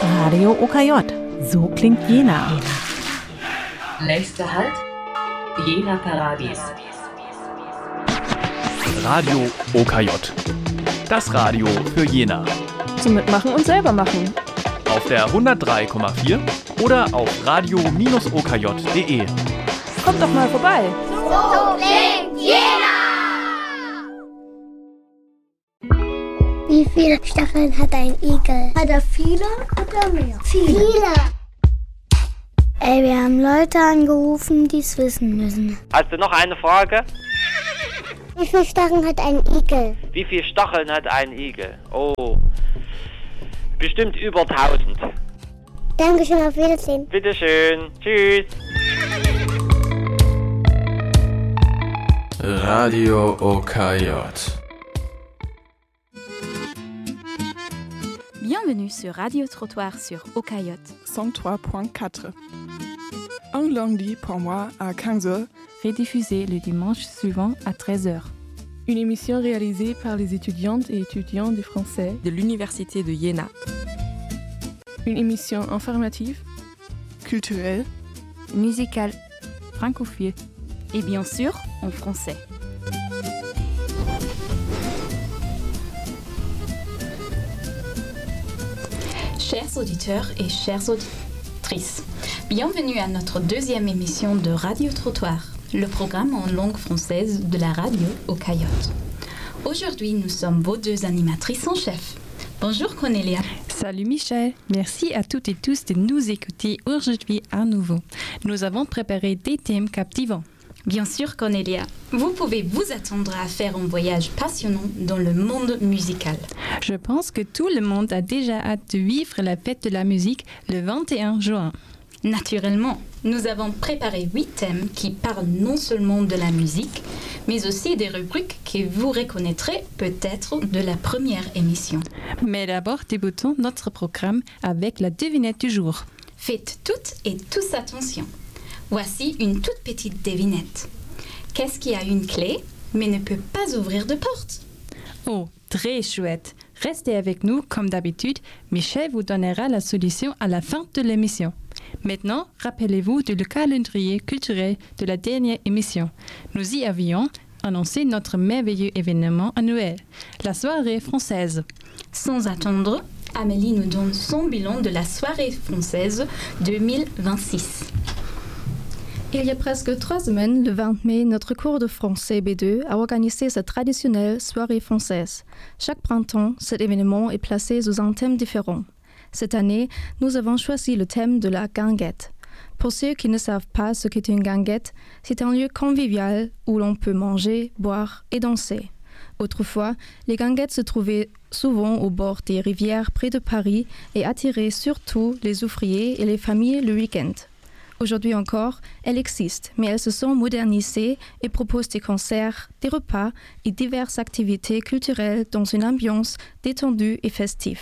Radio OKJ. So klingt Jena. Nächster Halt, Jena Paradies. Radio OKJ. Das Radio für Jena. Zum Mitmachen und selber machen. Auf der 103,4 oder auf radio-okj.de. Kommt doch mal vorbei. So klingt Jena! Wie viele Stacheln hat ein Igel? Hat er viele oder mehr? Viele. Wir haben Leute angerufen, die es wissen müssen. Hast du noch eine Frage? Wie viele Stacheln hat ein Igel? Wie viele Stacheln hat ein Igel? Oh, bestimmt über 1000. Dankeschön, auf Wiedersehen. Bitteschön, tschüss. Radio OKJ. Bienvenue sur Radio Trottoir sur OKJ 103.4. Un lundi pour moi à 15h. Rediffusé le dimanche suivant à 13h. Une émission réalisée par les étudiantes et étudiants de français de l'Université de Jena. Une émission informative, culturelle, musicale, francophile et bien sûr en français. Chers auditeurs et chères auditrices, bienvenue à notre deuxième émission de Radio Trottoir, le programme en langue française de la radio OKJ. Aujourd'hui, nous sommes vos deux animatrices en chef. Bonjour Cornelia. Salut Michel, merci à toutes et tous de nous écouter aujourd'hui à nouveau. Nous avons préparé des thèmes captivants. Bien sûr Cornelia, vous pouvez vous attendre à faire un voyage passionnant dans le monde musical. Je pense que tout le monde a déjà hâte de vivre la fête de la musique le 21 juin. Naturellement, nous avons préparé 8 thèmes qui parlent non seulement de la musique, mais aussi des rubriques que vous reconnaîtrez peut-être de la première émission. Mais d'abord, débutons notre programme avec la devinette du jour. Faites toutes et tous attention. Voici une toute petite devinette. Qu'est-ce qui a une clé, mais ne peut pas ouvrir de porte? Oh, très chouette. Restez avec nous, comme d'habitude. Michel vous donnera la solution à la fin de l'émission. Maintenant, rappelez-vous du calendrier culturel de la dernière émission. Nous y avions annoncé notre merveilleux événement annuel, la soirée française. Sans attendre, Amélie nous donne son bilan de la soirée française 2026. Il y a presque 3 semaines, le 20 mai, notre cours de français B2 a organisé sa traditionnelle soirée française. Chaque printemps, cet événement est placé sous un thème différent. Cette année, nous avons choisi le thème de la guinguette. Pour ceux qui ne savent pas ce qu'est une guinguette, c'est un lieu convivial où l'on peut manger, boire et danser. Autrefois, les guinguettes se trouvaient souvent au bord des rivières près de Paris et attiraient surtout les ouvriers et les familles le week-end. Aujourd'hui encore, elles existent, mais elles se sont modernisées et proposent des concerts, des repas et diverses activités culturelles dans une ambiance détendue et festive.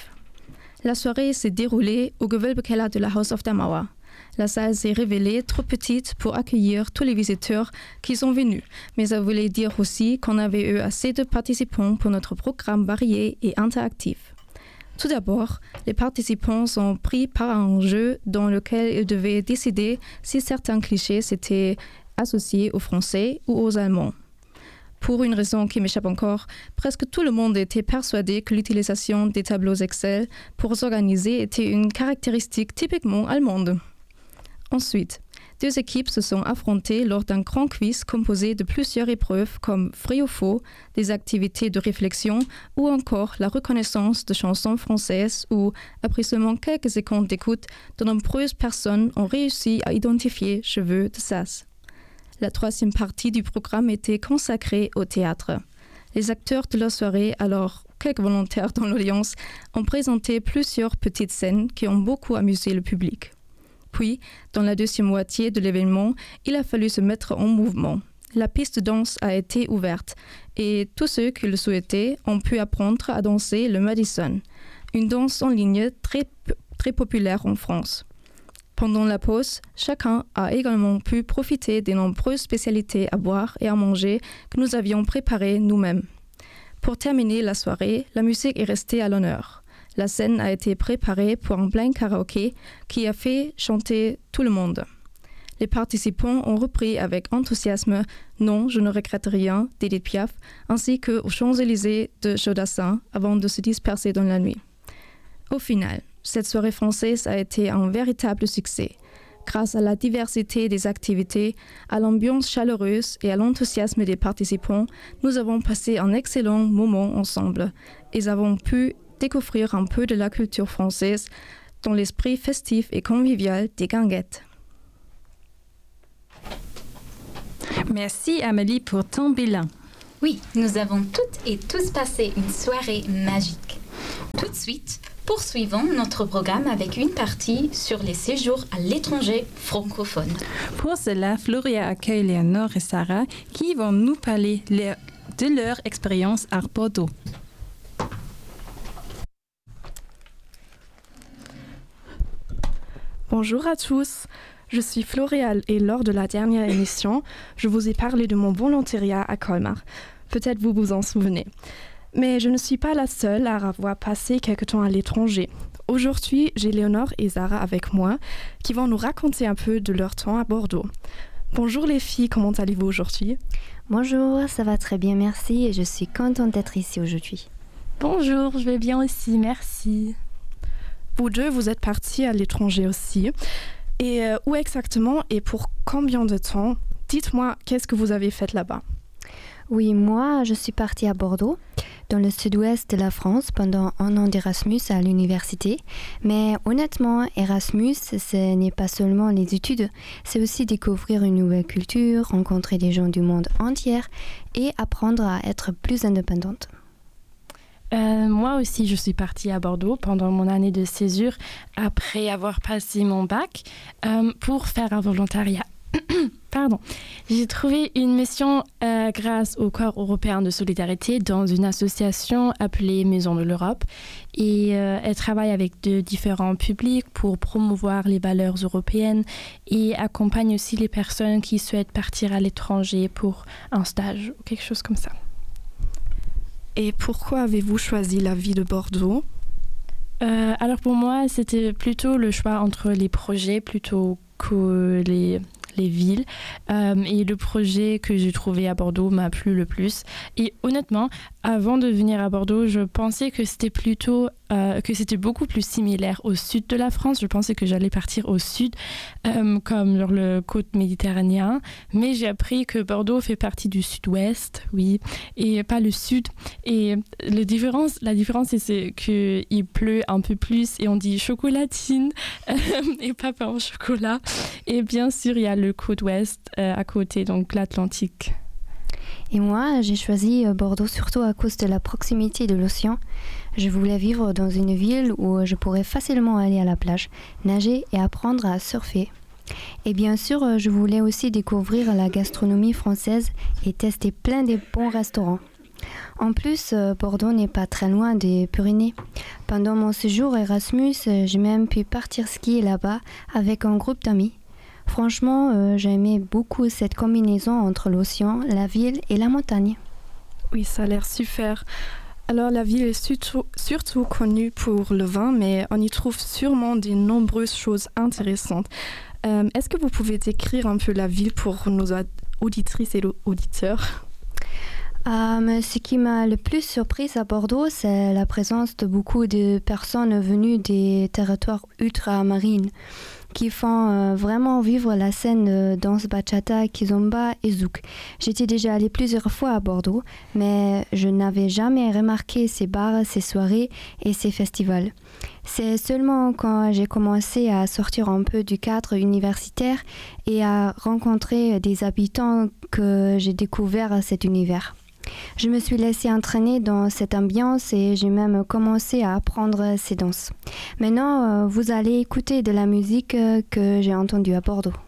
La soirée s'est déroulée au Gewölbekeller de la Haus auf der Mauer. La salle s'est révélée trop petite pour accueillir tous les visiteurs qui sont venus, mais ça voulait dire aussi qu'on avait eu assez de participants pour notre programme varié et interactif. Tout d'abord, les participants sont pris par un jeu dans lequel ils devaient décider si certains clichés s'étaient associés aux Français ou aux Allemands. Pour une raison qui m'échappe encore, presque tout le monde était persuadé que l'utilisation des tableaux Excel pour s'organiser était une caractéristique typiquement allemande. Ensuite, 2 équipes se sont affrontées lors d'un grand quiz composé de plusieurs épreuves comme vrai ou faux, des activités de réflexion ou encore la reconnaissance de chansons françaises où, après seulement quelques secondes d'écoute, de nombreuses personnes ont réussi à identifier Cheveux de Sasse. La 3e partie du programme était consacrée au théâtre. Les acteurs de la soirée, alors quelques volontaires dans l'audience, ont présenté plusieurs petites scènes qui ont beaucoup amusé le public. Puis, dans la 2e moitié de l'événement, il a fallu se mettre en mouvement. La piste de danse a été ouverte et tous ceux qui le souhaitaient ont pu apprendre à danser le Madison, une danse en ligne très populaire en France. Pendant la pause, chacun a également pu profiter des nombreuses spécialités à boire et à manger que nous avions préparées nous-mêmes. Pour terminer la soirée, la musique est restée à l'honneur. La scène a été préparée pour un blind karaoké qui a fait chanter tout le monde. Les participants ont repris avec enthousiasme « Non, je ne regrette rien » d'Edith Piaf, ainsi que « Aux Champs-Élysées » de Jodassin avant de se disperser dans la nuit. Au final, cette soirée française a été un véritable succès. Grâce à la diversité des activités, à l'ambiance chaleureuse et à l'enthousiasme des participants, nous avons passé un excellent moment ensemble et avons pu découvrir un peu de la culture française dans l'esprit festif et convivial des guinguettes. Merci Amélie pour ton bilan. Oui, nous avons toutes et tous passé une soirée magique. Tout de suite, poursuivons notre programme avec une partie sur les séjours à l'étranger francophone. Pour cela, Floria accueille Léonore et Sarah qui vont nous parler de leur expérience à Bordeaux. Bonjour à tous, je suis Floréal et lors de la dernière émission, je vous ai parlé de mon volontariat à Colmar. Peut-être vous vous en souvenez. Mais je ne suis pas la seule à avoir passé quelque temps à l'étranger. Aujourd'hui, j'ai Léonore et Zara avec moi qui vont nous raconter un peu de leur temps à Bordeaux. Bonjour les filles, comment allez-vous aujourd'hui ? Bonjour, ça va très bien, merci et je suis contente d'être ici aujourd'hui. Bonjour, je vais bien aussi, merci. Vous deux, vous êtes partis à l'étranger aussi. Et où exactement et pour combien de temps ? Dites-moi, qu'est-ce que vous avez fait là-bas ? Oui, moi, je suis partie à Bordeaux, dans le sud-ouest de la France, pendant 1 an d'Erasmus à l'université. Mais honnêtement, Erasmus, ce n'est pas seulement les études, c'est aussi découvrir une nouvelle culture, rencontrer des gens du monde entier et apprendre à être plus indépendante. Moi aussi, je suis partie à Bordeaux pendant mon année de césure après avoir passé mon bac pour faire un volontariat. Pardon. J'ai trouvé une mission grâce au Corps européen de solidarité dans une association appelée Maison de l'Europe et elle travaille avec de différents publics pour promouvoir les valeurs européennes et accompagne aussi les personnes qui souhaitent partir à l'étranger pour un stage ou quelque chose comme ça. Et pourquoi avez-vous choisi la ville de Bordeaux ? Alors pour moi, c'était plutôt le choix entre les projets plutôt que les villes. Et le projet que j'ai trouvé à Bordeaux m'a plu le plus. Et honnêtement, avant de venir à Bordeaux, je pensais que c'était beaucoup plus similaire au sud de la France. Je pensais que j'allais partir au sud, comme sur le côte méditerranéen. Mais j'ai appris que Bordeaux fait partie du sud-ouest, oui, et pas le sud. Et la différence, c'est qu'il pleut un peu plus et on dit chocolatine et pas pain au chocolat. Et bien sûr, il y a le côte ouest à côté, donc l'Atlantique. Et moi, j'ai choisi Bordeaux surtout à cause de la proximité de l'océan. Je voulais vivre dans une ville où je pourrais facilement aller à la plage, nager et apprendre à surfer. Et bien sûr, je voulais aussi découvrir la gastronomie française et tester plein de bons restaurants. En plus, Bordeaux n'est pas très loin des Pyrénées. Pendant mon séjour Erasmus, j'ai même pu partir skier là-bas avec un groupe d'amis. Franchement, j'aimais beaucoup cette combinaison entre l'océan, la ville et la montagne. Oui, ça a l'air super. Alors la ville est surtout connue pour le vin, mais on y trouve sûrement de nombreuses choses intéressantes. Est-ce que vous pouvez décrire un peu la ville pour nos auditrices et auditeurs ? Ce qui m'a le plus surprise à Bordeaux, c'est la présence de beaucoup de personnes venues des territoires ultramarines qui font vraiment vivre la scène de danse bachata, kizomba et zouk. J'étais déjà allée plusieurs fois à Bordeaux, mais je n'avais jamais remarqué ces bars, ces soirées et ces festivals. C'est seulement quand j'ai commencé à sortir un peu du cadre universitaire et à rencontrer des habitants que j'ai découvert cet univers. Je me suis laissée entraîner dans cette ambiance et j'ai même commencé à apprendre ces danses. Maintenant, vous allez écouter de la musique que j'ai entendue à Bordeaux.